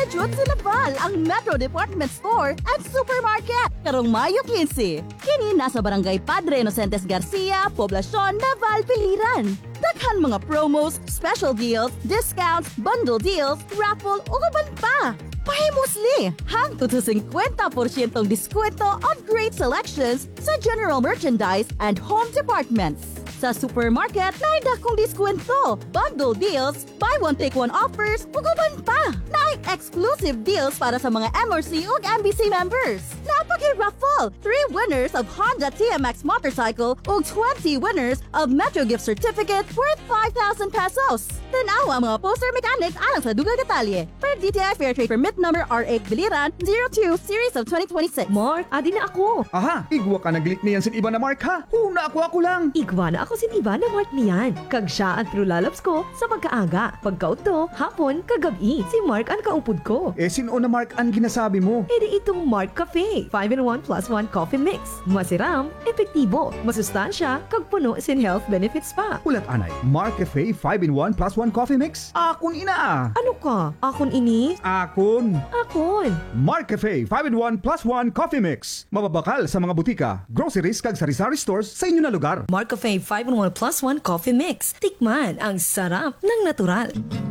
Jud Sinaval ang Metro Department Store at Supermarket karong Mayo 15. Kini nasa Barangay Padre Inocentes Garcia, Poblacion, Naval, Piliran. Daghan mga promos, special deals, discounts, bundle deals, raffle ug uban pa. Pahimusli, hangtod sa 50% diskwento on great selections sa general merchandise and home departments. Sa supermarket, naida kong diskwento, bundle deals, buy one take one offers, ug uban pa. Naay exclusive deals para sa mga MRC ug MBC members. Napaki-raffle, 3 winners of Honda TMX motorcycle ug 20 winners of Metro gift certificate worth 5,000 pesos. Tanawa ang mga poster mechanics alang sa dugang detalye. Per DTI Fair Trade Permit Number R8 Biliran 02 Series of 2026. Mark, adi na ako. Aha, igwa ka naglit niyan sin iba na Mark ha. Huna ako lang. Igwa na ako sin iba na Mark niyan. Kag siya ang true lalabs ko sa pagkaaga. Pagkauto, hapon, kagabi. Si Mark ang kaupod ko. Sino na Mark ang ginasabi mo? Edi itong Mark Cafe. 5-in-1 plus 1 coffee mix. Masiram, epektibo, masustansya, kag puno sin health benefits pa. Ulat anay, Mark Cafe 5-in-1 plus 1 coffee mix? Akon ina. Ano ka? Akon ini? Akon. Akon. Mark Cafe 5-in-1 plus 1 coffee mix. Mababakal sa mga butika, groceries kag sari-sari stores sa inyo na lugar. Mark Cafe 5-in-1 plus 1 coffee mix. Tikman ang sarap ng natural.